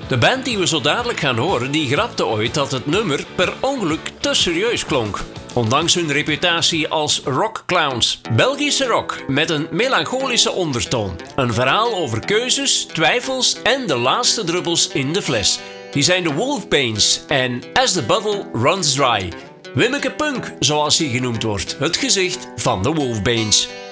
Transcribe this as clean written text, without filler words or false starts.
De band die we zo dadelijk gaan horen, die grapte ooit dat het nummer per ongeluk te serieus klonk. Ondanks hun reputatie als rockclowns. Belgische rock met een melancholische ondertoon. Een verhaal over keuzes, twijfels en de laatste druppels in de fles. Die zijn de Wolfpanes en As the Bottle Runs Dry. Wimmeke Punk, zoals hij genoemd wordt. Het gezicht van de Wolfpanes.